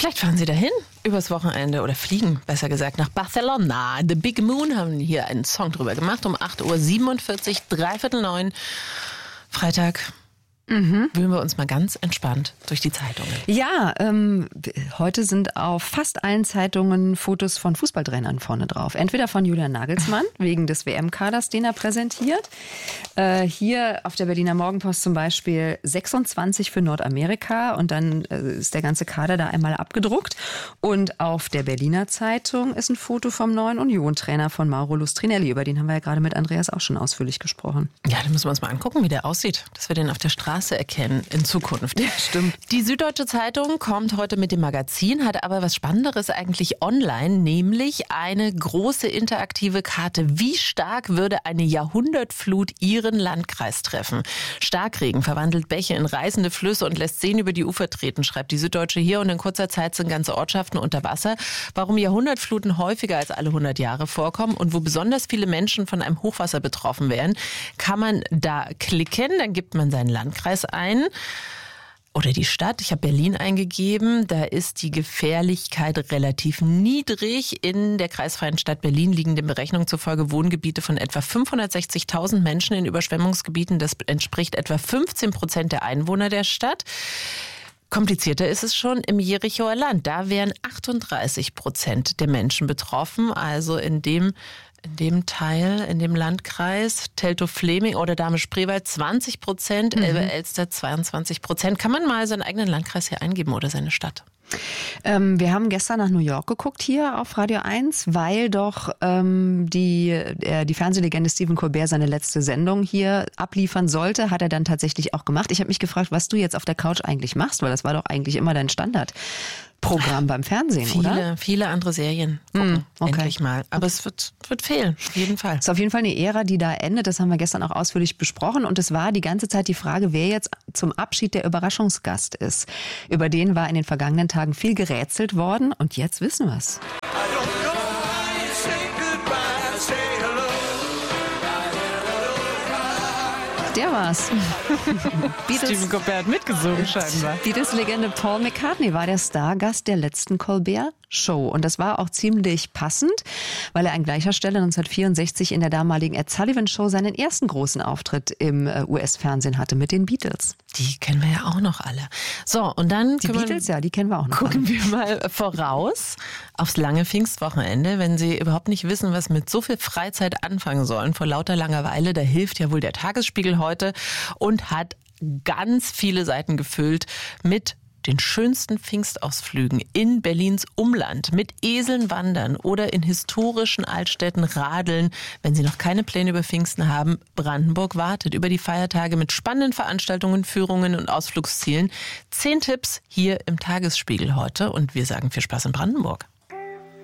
Vielleicht fahren Sie dahin übers Wochenende oder fliegen, besser gesagt, nach Barcelona. The Big Moon haben hier einen Song drüber gemacht um 8:47 Uhr, 8:45, Freitag. Wühlen wir uns mal ganz entspannt durch die Zeitungen. Ja, heute sind auf fast allen Zeitungen Fotos von Fußballtrainern vorne drauf. Entweder von Julian Nagelsmann, wegen des WM-Kaders, den er präsentiert. Hier auf der Berliner Morgenpost zum Beispiel 26 für Nordamerika und dann ist der ganze Kader da einmal abgedruckt. Und auf der Berliner Zeitung ist ein Foto vom neuen Union-Trainer von Mauro Lustrinelli. Über den haben wir ja gerade mit Andreas auch schon ausführlich gesprochen. Ja, da müssen wir uns mal angucken, wie der aussieht, dass wir den auf der Straße erkennen in Zukunft. Ja, stimmt. Die Süddeutsche Zeitung kommt heute mit dem Magazin, hat aber was Spannenderes eigentlich online, nämlich eine große interaktive Karte. Wie stark würde eine Jahrhundertflut Ihren Landkreis treffen? Starkregen verwandelt Bäche in reißende Flüsse und lässt Seen über die Ufer treten, schreibt die Süddeutsche hier. Und in kurzer Zeit sind ganze Ortschaften unter Wasser. Warum Jahrhundertfluten häufiger als alle 100 Jahre vorkommen und wo besonders viele Menschen von einem Hochwasser betroffen wären, kann man da klicken. Dann gibt man seinen Landkreis ein oder die Stadt. Ich habe Berlin eingegeben. Da ist die Gefährlichkeit relativ niedrig. In der kreisfreien Stadt Berlin liegen den Berechnungen zufolge Wohngebiete von etwa 560.000 Menschen in Überschwemmungsgebieten. Das entspricht etwa 15% der Einwohner der Stadt. Komplizierter ist es schon im Jerichoer Land. Da wären 38% der Menschen betroffen. Also in dem Teil, in dem Landkreis, Teltow-Fleming oder Dahme-Spreewald 20%, Elbe-Elster 22%. Kann man mal seinen eigenen Landkreis hier eingeben oder seine Stadt? Wir haben gestern nach New York geguckt hier auf Radio 1, weil doch die Fernsehlegende Stephen Colbert seine letzte Sendung hier abliefern sollte, hat er dann tatsächlich auch gemacht. Ich habe mich gefragt, was du jetzt auf der Couch eigentlich machst, weil das war doch eigentlich immer dein Standardprogramm beim Fernsehen, oder? Viele andere Serien gucken, endlich mal. Aber es wird fehlen, auf jeden Fall. Es ist auf jeden Fall eine Ära, die da endet. Das haben wir gestern auch ausführlich besprochen. Und es war die ganze Zeit die Frage, wer jetzt zum Abschied der Überraschungsgast ist. Über den war in den vergangenen Tagen viel gerätselt worden. Und jetzt wissen wir es. Der war's. Stephen Colbert hat mitgesungen scheinbar. Beatles-Legende Paul McCartney war der Stargast der letzten Colbert-Show. Und das war auch ziemlich passend, weil er an gleicher Stelle 1964 in der damaligen Ed Sullivan-Show seinen ersten großen Auftritt im US-Fernsehen hatte mit den Beatles. Die kennen wir ja auch noch alle. So, und dann die Beatles, ja, die kennen wir auch noch. Gucken wir mal voraus aufs lange Pfingstwochenende. Wenn Sie überhaupt nicht wissen, was mit so viel Freizeit anfangen sollen, vor lauter Langeweile, da hilft ja wohl der Tagesspiegel heute und hat ganz viele Seiten gefüllt mit den schönsten Pfingstausflügen in Berlins Umland, mit Eseln wandern oder in historischen Altstädten radeln. Wenn Sie noch keine Pläne über Pfingsten haben, Brandenburg wartet über die Feiertage mit spannenden Veranstaltungen, Führungen und Ausflugszielen. 10 Tipps hier im Tagesspiegel heute und wir sagen viel Spaß in Brandenburg.